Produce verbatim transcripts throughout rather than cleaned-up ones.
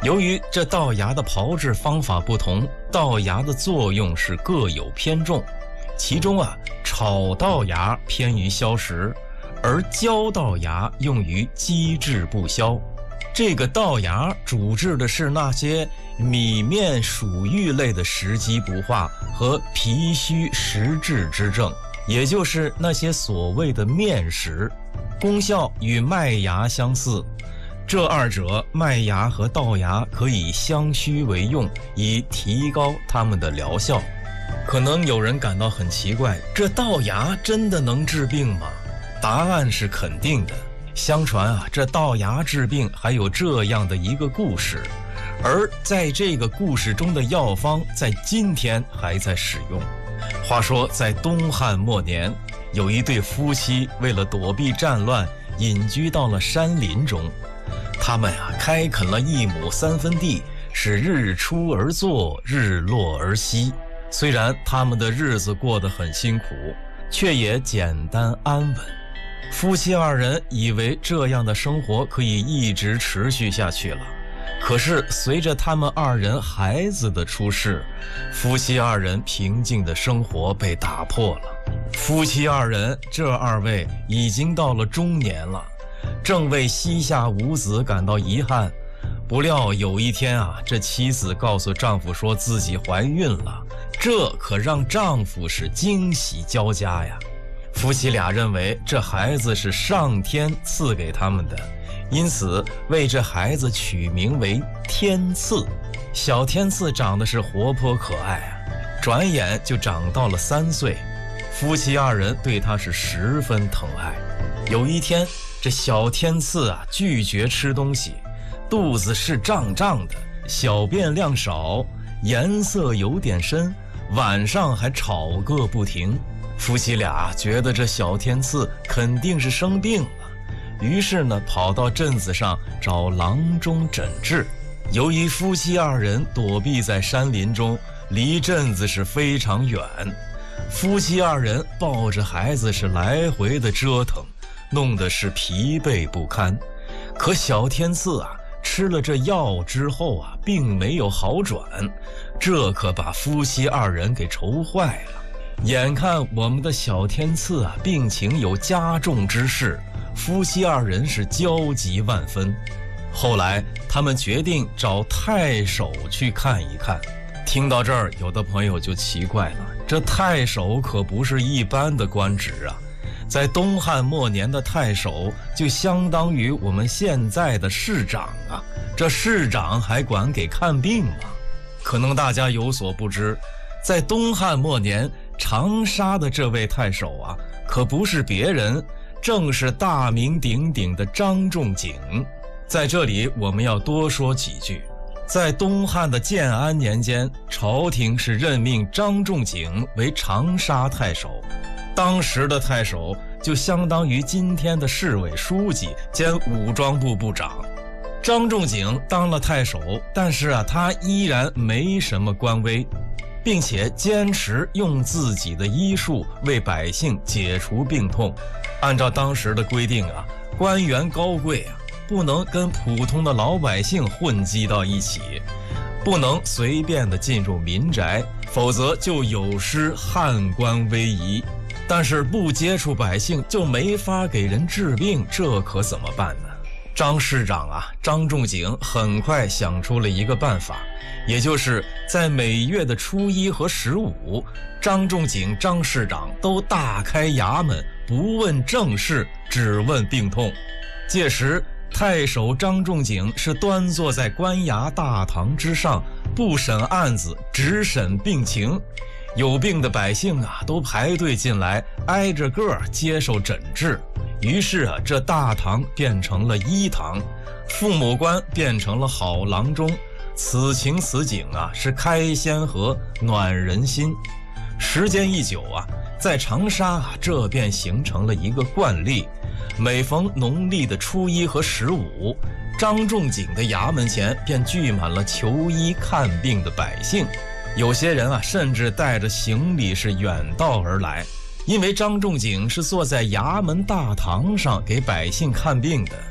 由于这道牙的炮制方法不同，道牙的作用是各有偏重。其中啊，炒道牙偏于消食，而焦道牙用于积滞不消。这个道牙主治的是那些米面属玉类的食积不化和脾虚食滞之症，也就是那些所谓的面食，功效与麦芽相似。这二者，麦芽和道牙可以相须为用，以提高它们的疗效。可能有人感到很奇怪，这道牙真的能治病吗？答案是肯定的。相传啊，这道牙治病还有这样的一个故事，而在这个故事中的药方在今天还在使用。话说在东汉末年，有一对夫妻为了躲避战乱，隐居到了山林中。他们啊开垦了一亩三分地，是日出而作，日落而息。虽然他们的日子过得很辛苦，却也简单安稳。夫妻二人以为这样的生活可以一直持续下去了，可是随着他们二人孩子的出世，夫妻二人平静的生活被打破了。夫妻二人这二位已经到了中年了，正为膝下无子感到遗憾。不料有一天啊，这妻子告诉丈夫说自己怀孕了，这可让丈夫是惊喜交加呀。夫妻俩认为这孩子是上天赐给他们的，因此为这孩子取名为天赐。小天赐长得是活泼可爱啊，转眼就长到了三岁。夫妻二人对他是十分疼爱。有一天，这小天赐啊拒绝吃东西，肚子是胀胀的，小便量少，颜色有点深，晚上还吵个不停。夫妻俩觉得这小天赐肯定是生病了，于是呢跑到镇子上找郎中诊治。由于夫妻二人躲避在山林中，离镇子是非常远，夫妻二人抱着孩子是来回的折腾，弄得是疲惫不堪。可小天赐啊吃了这药之后啊并没有好转，这可把夫妻二人给愁坏了。眼看我们的小天赐啊病情有加重之势，夫妻二人是焦急万分。后来他们决定找太守去看一看。听到这儿，有的朋友就奇怪了，这太守可不是一般的官职啊，在东汉末年的太守就相当于我们现在的市长啊，这市长还管给看病吗？可能大家有所不知，在东汉末年长沙的这位太守啊，可不是别人，正是大名鼎鼎的张仲景。在这里我们要多说几句。在东汉的建安年间，朝廷是任命张仲景为长沙太守。当时的太守就相当于今天的市委书记兼武装部部长。张仲景当了太守，但是啊，他依然没什么官威，并且坚持用自己的医术为百姓解除病痛。按照当时的规定啊，官员高贵啊，不能跟普通的老百姓混迹到一起，不能随便的进入民宅，否则就有失汉官威仪。但是不接触百姓就没法给人治病，这可怎么办呢？张市长啊，张仲景很快想出了一个办法，也就是在每月的初一和十五，张仲景张市长都大开衙门，不问政事，只问病痛。届时太守张仲景是端坐在官衙大堂之上，不审案子，只审病情。有病的百姓啊都排队进来，挨着个接受诊治。于是啊，这大堂变成了医堂，父母官变成了好郎中。此情此景啊，是开先河，暖人心。时间一久啊，在长沙啊，这便形成了一个惯例。每逢农历的初一和十五，张仲景的衙门前便聚满了求医看病的百姓。有些人啊，甚至带着行李是远道而来。因为张仲景是坐在衙门大堂上给百姓看病的，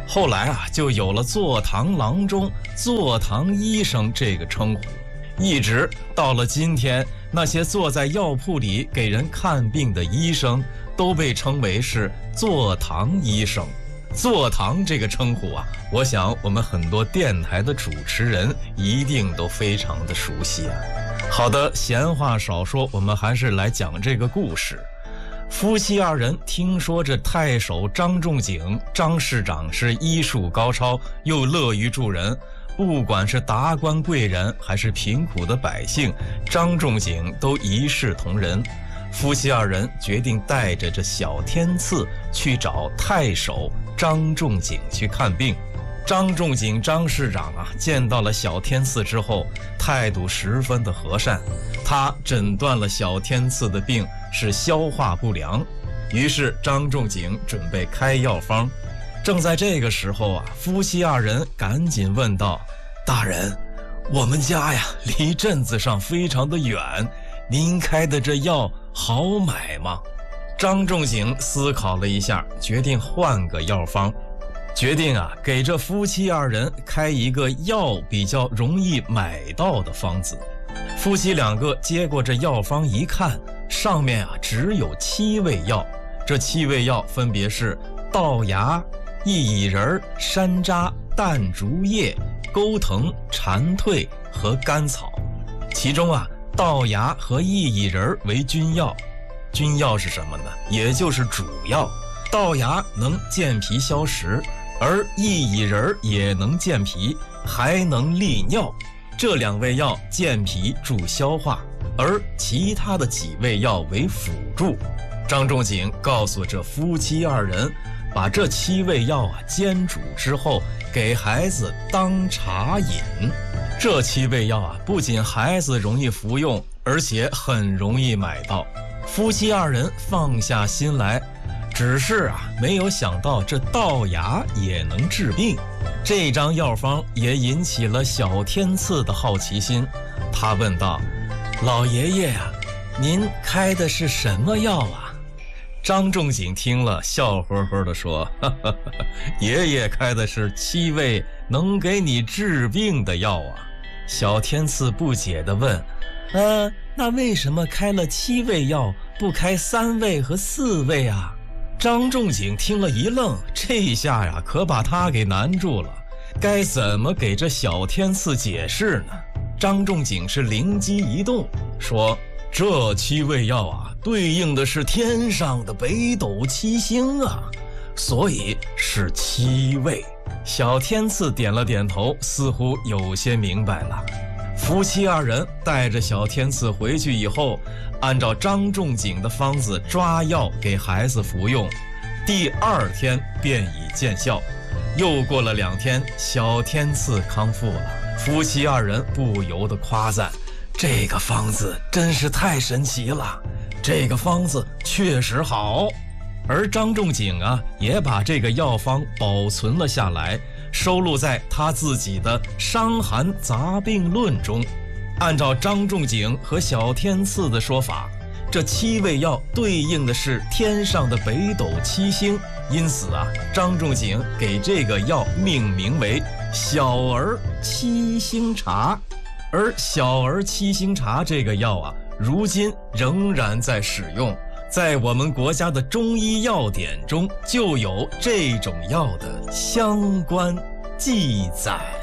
后来啊，就有了坐堂郎中、坐堂医生这个称呼，一直到了今天，那些坐在药铺里给人看病的医生都被称为是坐堂医生。坐堂这个称呼啊，我想我们很多电台的主持人一定都非常的熟悉啊。好的，闲话少说，我们还是来讲这个故事。夫妻二人听说这太守张仲景张市长是医术高超，又乐于助人，不管是达官贵人还是贫苦的百姓，张仲景都一视同仁。夫妻二人决定带着这小天赐去找太守张仲景去看病。张仲景张市长啊，见到了小天赐之后，态度十分的和善。他诊断了小天赐的病是消化不良，于是张仲景准备开药方。正在这个时候啊，夫妻二人赶紧问道：“大人，我们家呀离镇子上非常的远，您开的这药好买吗？”张仲景思考了一下，决定换个药方。决定啊，给这夫妻二人开一个药比较容易买到的方子。夫妻两个接过这药方一看，上面啊只有七味药，这七味药分别是稻芽、薏苡仁、山楂、淡竹叶、钩藤、蝉蜕和甘草。其中啊，稻芽和薏苡仁为君药。君药是什么呢？也就是主药。稻芽能健脾消食，而薏苡仁也能健脾，还能利尿。这两味药健脾助消化，而其他的几味药为辅助。张仲景告诉这夫妻二人，把这七味药啊煎煮之后，给孩子当茶饮。这七味药啊，不仅孩子容易服用，而且很容易买到。夫妻二人放下心来，只是啊，没有想到这稻芽也能治病。这张药方也引起了小天赐的好奇心，他问道：“老爷爷呀、啊，您开的是什么药啊？”张仲景听了，笑呵呵地说：“哈哈哈，爷爷开的是七味能给你治病的药啊。”小天赐不解地问：“呃，那为什么开了七味药，不开三味和四味啊？”张仲景听了一愣，这下呀可把他给难住了，该怎么给这小天赐解释呢？张仲景是灵机一动，说：“这七味药啊，对应的是天上的北斗七星啊，所以是七味。”小天赐点了点头，似乎有些明白了。夫妻二人带着小天赐回去以后，按照张仲景的方子抓药给孩子服用，第二天便已见效。又过了两天，小天赐康复了。夫妻二人不由得夸赞：“这个方子真是太神奇了，这个方子确实好。”而张仲景啊，也把这个药方保存了下来，收录在他自己的《伤寒杂病论》中。按照张仲景和小天赐的说法，这七味药对应的是天上的北斗七星，因此啊，张仲景给这个药命名为小儿七星茶。而小儿七星茶这个药啊，如今仍然在使用，在我们国家的中医药典中就有这种药的相关记载。